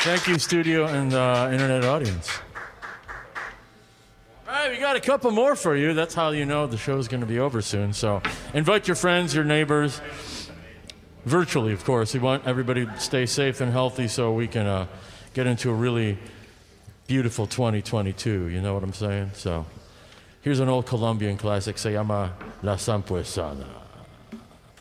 Thank you, studio and internet audience. All right, we got a couple more for you. That's how you know the show's going to be over soon. So invite your friends, your neighbors, virtually, of course. We want everybody to stay safe and healthy so we can get into a really beautiful 2022. You know what I'm saying? So here's an old Colombian classic, Se llama La Sampuesana.